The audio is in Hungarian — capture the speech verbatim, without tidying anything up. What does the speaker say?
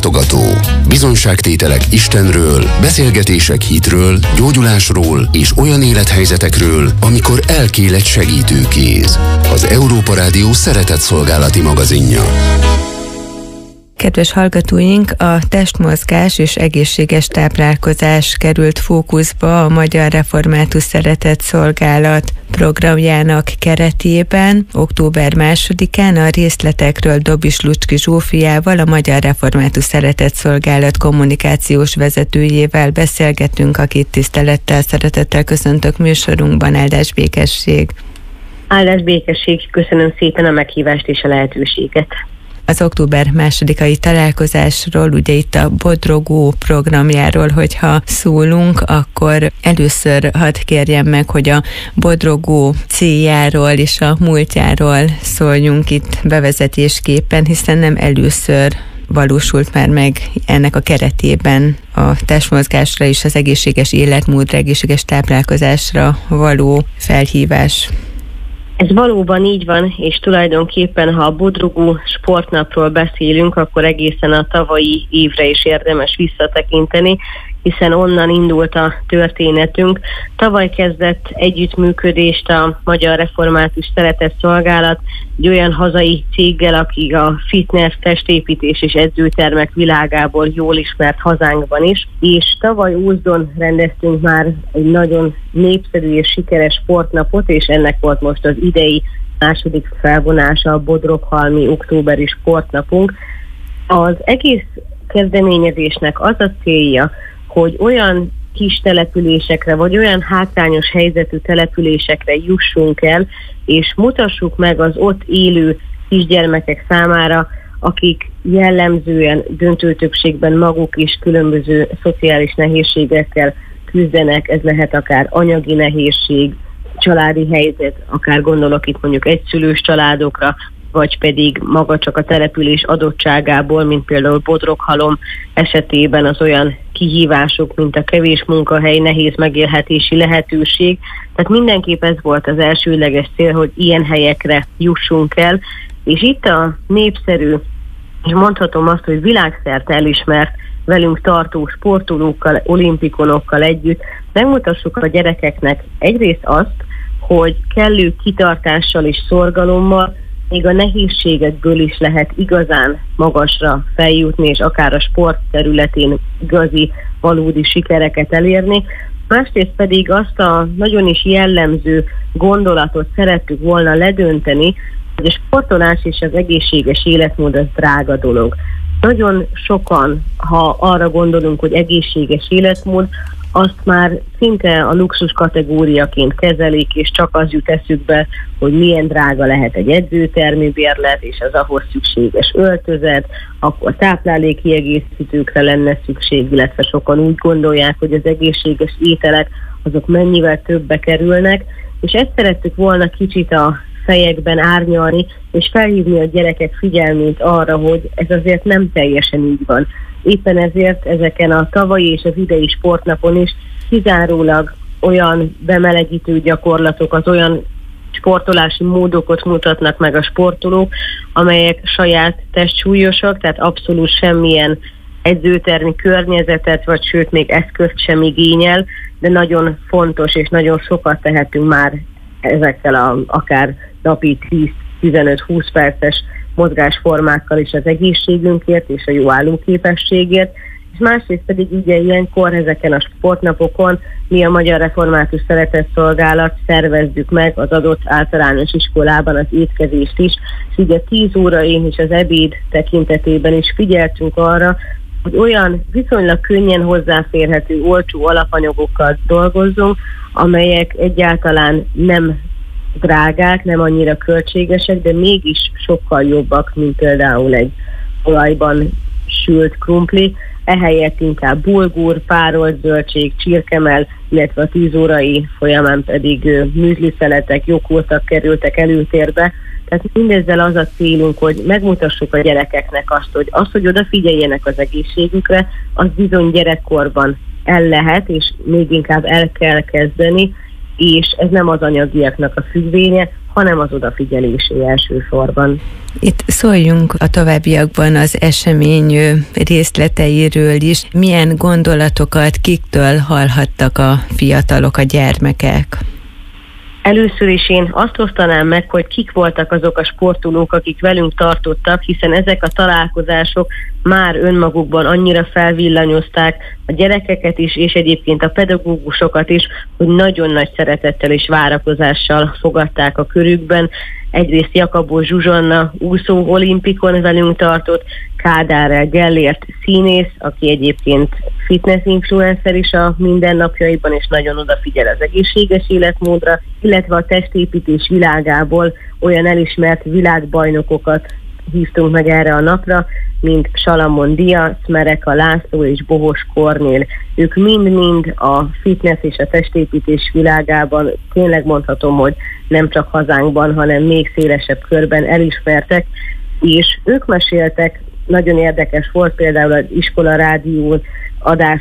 látogató. Bizonyságtételek Istenről, beszélgetések hitről, gyógyulásról és olyan élethelyzetekről, amikor elkél egy segítőkéz. Az Európa Rádió szeretetszolgálati magazinja. Kedves hallgatóink, a testmozgás és egészséges táplálkozás került fókuszba a Magyar Református Szeretetszolgálat programjának keretében. Október másodikán a részletekről Dobis Lucski Zsófiával, a Magyar Református Szeretetszolgálat kommunikációs vezetőjével beszélgetünk, akit tisztelettel, szeretettel köszöntök műsorunkban. Áldás békesség! Áldás békesség, köszönöm szépen a meghívást és a lehetőséget. Az október másodikai találkozásról, ugye itt a Bodrogó programjáról, hogyha szólunk, akkor először hadd kérjem meg, hogy a Bodrogó céljáról és a múltjáról szóljunk itt bevezetésképpen, hiszen nem először valósult már meg ennek a keretében a testmozgásra és az egészséges életmódra, egészséges táplálkozásra való felhívás. Ez valóban így van, és tulajdonképpen, ha a Bodrogó sportnapról beszélünk, akkor egészen a tavalyi évre is érdemes visszatekinteni, hiszen onnan indult a történetünk. Tavaly kezdett együttműködést a Magyar Református Szeretetszolgálat egy olyan hazai céggel, akik a fitness, testépítés és edzőtermek világából jól ismert hazánkban is, és tavaly Ózdon rendeztünk már egy nagyon népszerű és sikeres sportnapot, és ennek volt most az idei második felvonása, a Bodroghalmi októberi sportnapunk. Az egész kezdeményezésnek az a célja, hogy olyan kis településekre, vagy olyan hátrányos helyzetű településekre jussunk el, és mutassuk meg az ott élő kisgyermekek számára, akik jellemzően döntő többségben maguk is különböző szociális nehézségekkel küzdenek, ez lehet akár anyagi nehézség, családi helyzet, akár gondolok itt mondjuk egyszülős családokra, vagy pedig maga csak a település adottságából, mint például Bodroghalom esetében az olyan kihívások, mint a kevés munkahely, nehéz megélhetési lehetőség. Tehát mindenképp ez volt az elsődleges cél, hogy ilyen helyekre jussunk el, és itt a népszerű, és mondhatom azt, hogy világszerte elismert velünk tartó sportolókkal, olimpikonokkal együtt megmutassuk a gyerekeknek egyrészt azt, hogy kellő kitartással és szorgalommal még a nehézségekből is lehet igazán magasra feljutni, és akár a sport területén igazi, valódi sikereket elérni. Másrészt pedig azt a nagyon is jellemző gondolatot szerettük volna ledönteni, hogy a sportolás és az egészséges életmód az drága dolog. Nagyon sokan, ha arra gondolunk, hogy egészséges életmód, azt már szinte a luxus kategóriaként kezelik, és csak az jut eszükbe, hogy milyen drága lehet egy edzőtermi bérlet, és az ahhoz szükséges öltözet, akkor táplálékkiegészítőkre lenne szükség, illetve sokan úgy gondolják, hogy az egészséges ételek azok mennyivel többbe kerülnek, és ezt szerettük volna kicsit a fejekben árnyalni, és felhívni a gyerekek figyelmét arra, hogy ez azért nem teljesen így van. Éppen ezért ezeken a tavalyi és az idei sportnapon is kizárólag olyan bemelegítő gyakorlatok, az olyan sportolási módokat mutatnak meg a sportolók, amelyek saját testsúlyosak, tehát abszolút semmilyen edzőtermi környezetet, vagy sőt még eszközt sem igényel, de nagyon fontos és nagyon sokat tehetünk már ezekkel a akár napi tíz-tizenöt-húsz perces mozgásformákkal is az egészségünkért és a jó állóképességért, és másrészt pedig ugye ilyenkor ezeken a sportnapokon mi a Magyar Református Szeretetszolgálat szervezzük meg az adott általános iskolában az étkezést is, és ugye tíz órai és az ebéd tekintetében is figyeltünk arra, hogy olyan viszonylag könnyen hozzáférhető, olcsó alapanyagokkal dolgozzunk, amelyek egyáltalán nem drágák, nem annyira költségesek, de mégis sokkal jobbak, mint például egy olajban sült krumpli. Ehelyett inkább bulgur, párolt zöldség, csirkemell, illetve a tíz órai folyamán pedig műzliszeletek, joghurtok kerültek előtérbe. Tehát mindezzel az a célunk, hogy megmutassuk a gyerekeknek azt, hogy az, hogy odafigyeljenek az egészségükre, az bizony gyerekkorban el lehet, és még inkább el kell kezdeni, és ez nem az anyagiaknak a függvénye, hanem az odafigyelésé elsősorban. Itt szóljunk a továbbiakban az esemény részleteiről is. Milyen gondolatokat, kiktől hallhattak a fiatalok, a gyermekek? Először is én azt osztanám meg, hogy kik voltak azok a sportolók, akik velünk tartottak, hiszen ezek a találkozások már önmagukban annyira felvillanyozták a gyerekeket is, és egyébként a pedagógusokat is, hogy nagyon nagy szeretettel és várakozással fogadták a körükben. Egyrészt Jakabos Zsuzsanna úszó olimpikon velünk tartott, Kádár Gellért színész, aki egyébként fitness influencer is a mindennapjaiban, és nagyon odafigyel az egészséges életmódra, illetve a testépítés világából olyan elismert világbajnokokat hívtunk meg erre a napra, mint Salamon Dia, Szmereka László és Bohos Kornél. Ők mind-mind a fitness és a testépítés világában, tényleg mondhatom, hogy nem csak hazánkban, hanem még szélesebb körben elismertek, és ők meséltek, nagyon érdekes volt például az iskola rádió adás